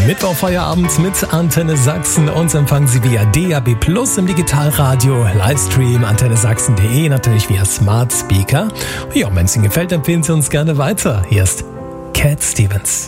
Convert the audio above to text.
Mittwochfeierabend mit Antenne Sachsen. Uns empfangen Sie via DAB Plus im Digitalradio, Livestream, antennesachsen.de, natürlich via Smart Speaker. Ja, wenn es Ihnen gefällt, empfehlen Sie uns gerne weiter. Hier ist Cat Stevens.